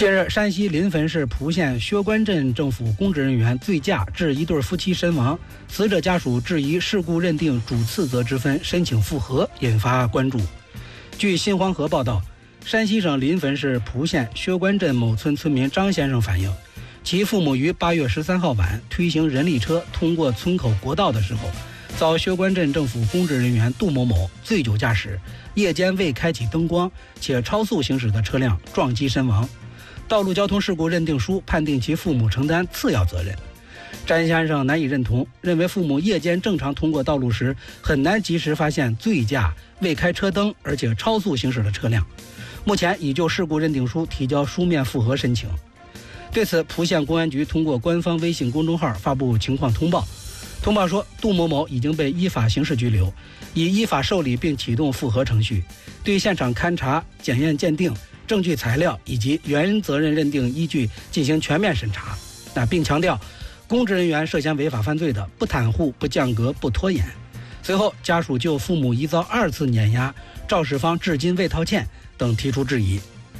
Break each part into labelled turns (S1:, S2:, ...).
S1: 近日，山西临汾市蒲县薛关镇政府公职人员醉驾致一对夫妻身亡，死者家属质疑事故认定主次责之分，申请复核，引发关注。据新黄河报道，山西省临汾市蒲县薛关镇某村村民张先生反映，其父母于8月13号晚推行人力车通过村口国道的时候，遭薛关镇政府公职人员杜某某醉酒驾驶，夜间未开启灯光且超速行驶的车辆撞击身亡。道路交通事故认定书判定其父母承担次要责任。詹先生难以认同，认为父母夜间正常通过道路时很难及时发现醉驾、未开车灯而且超速行驶的车辆。目前已就事故认定书提交书面复核申请。对此，蒲县公安局通过官方微信公众号发布情况通报。通报说，杜某某已经被依法刑事拘留，已依法受理并启动复核程序，对现场勘查、检验鉴定、证据材料以及原责任认定依据进行全面审查。并强调，公职人员涉嫌违法犯罪的，不袒护、不降格、不拖延。随后，家属就父母疑遭2次碾压、肇事方至今未套歉等提出质疑。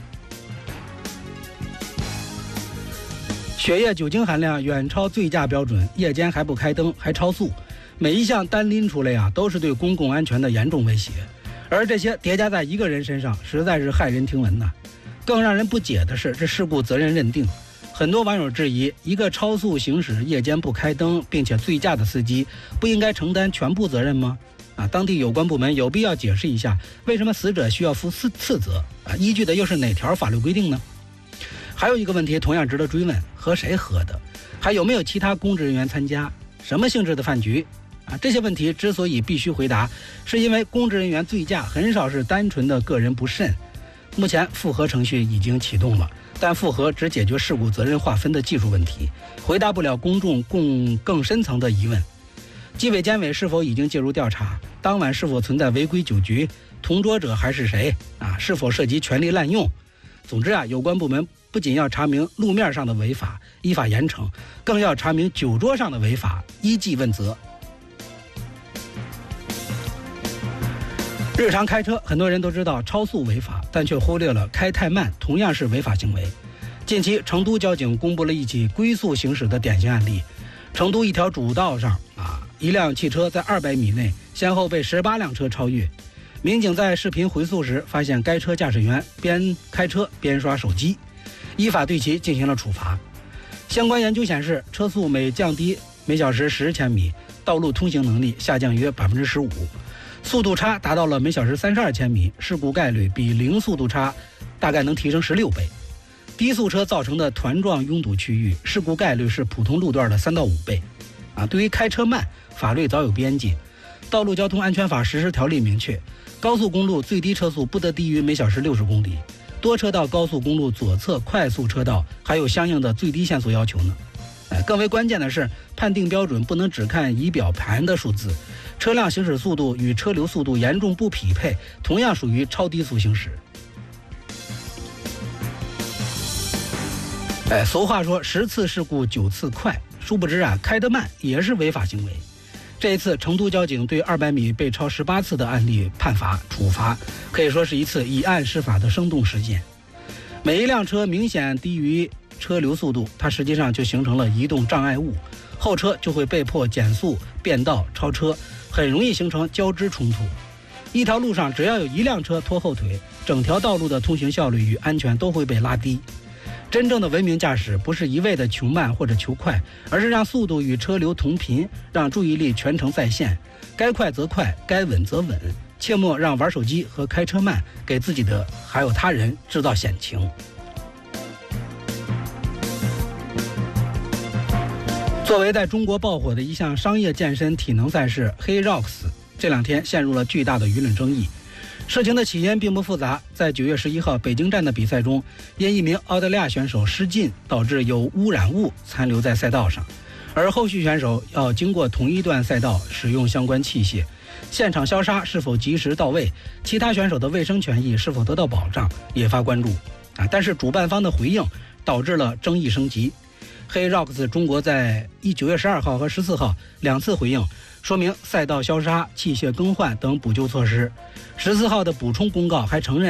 S1: 血液酒精含量远超醉驾标准，夜间还不开灯，还超速，每一项单拎出来都是对公共安全的严重威胁。而这些叠加在一个人身上，实在是骇人听闻呐。更让人不解的是，这事故责任认定，很多网友质疑，一个超速行驶、夜间不开灯并且醉驾的司机，不应该承担全部责任吗？当地有关部门有必要解释一下，为什么死者需要负次责？依据的又是哪条法律规定呢？还有一个问题同样值得追问，和谁喝的？还有没有其他公职人员参加？什么性质的饭局？这些问题之所以必须回答，是因为公职人员醉驾很少是单纯的个人不慎。目前复核程序已经启动了，但复核只解决事故责任划分的技术问题，回答不了公众更深层的疑问。纪委监委是否已经介入调查？当晚是否存在违规酒局？同桌者还是谁？是否涉及权力滥用？总之有关部门不仅要查明路面上的违法，依法严惩，更要查明酒桌上的违法，依纪问责。日常开车，很多人都知道超速违法，但却忽略了开太慢同样是违法行为。近期，成都交警公布了一起龟速行驶的典型案例。成都一条主道上，一辆汽车在200米内先后被18辆车超越。民警在视频回溯时发现，该车驾驶员边开车边刷手机，依法对其进行了处罚。相关研究显示，车速每降低每小时10千米，道路通行能力下降约15%，速度差达到了每小时32千米，事故概率比零速度差大概能提升16倍。低速车造成的团撞拥堵区域，事故概率是普通路段的3到5倍。对于开车慢，法律早有边界。道路交通安全法实施条例明确，高速公路最低车速不得低于每小时60公里，多车道高速公路左侧快速车道还有相应的最低限速要求呢。更为关键的是，判定标准不能只看仪表盘的数字，车辆行驶速度与车流速度严重不匹配，同样属于超低速行驶。俗话说10次事故9次快，殊不知开得慢也是违法行为。这一次，成都交警对200米被超18次的案例判罚处罚，可以说是一次以案释法的生动实践。每一辆车明显低于车流速度，它实际上就形成了移动障碍物，后车就会被迫减速、变道、超车，很容易形成交织冲突。一条路上只要有一辆车拖后腿，整条道路的通行效率与安全都会被拉低。真正的文明驾驶不是一味的求慢或者求快，而是让速度与车流同频，让注意力全程在线，该快则快，该稳则稳，切莫让玩手机和开车慢给自己的还有他人制造险情。作为在中国爆火的一项商业健身体能赛事黑 Rocks， 这2天陷入了巨大的舆论争议。事情的起因并不复杂，在9月11号北京站的比赛中，因一名澳大利亚选手失禁，导致有污染物残留在赛道上，而后续选手要经过同一段赛道使用相关器械，现场消杀是否及时到位，其他选手的卫生权益是否得到保障，引发关注。但是主办方的回应导致了争议升级。黑 Rocks 中国在9月12号和14号2次回应，说明赛道消杀、器械更换等补救措施。14号的补充公告还承认